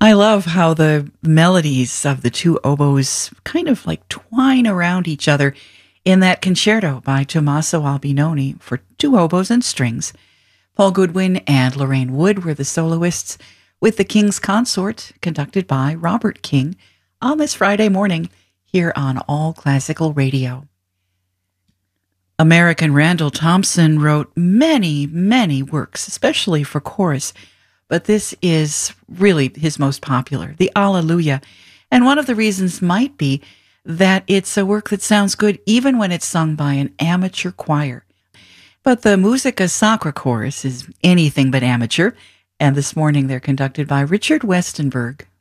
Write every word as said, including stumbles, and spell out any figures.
I love how the melodies of the two oboes kind of like twine around each other in that concerto by Tommaso Albinoni for two oboes and strings. Paul Goodwin and Lorraine Wood were the soloists, with the King's Consort conducted by Robert King on this Friday morning here on All Classical Radio. American Randall Thompson wrote many, many works, especially for chorus, but this is really his most popular, the Alleluia. And one of the reasons might be that it's a work that sounds good even when it's sung by an amateur choir. But the Musica Sacra chorus is anything but amateur, and this morning they're conducted by Richard Westenberg.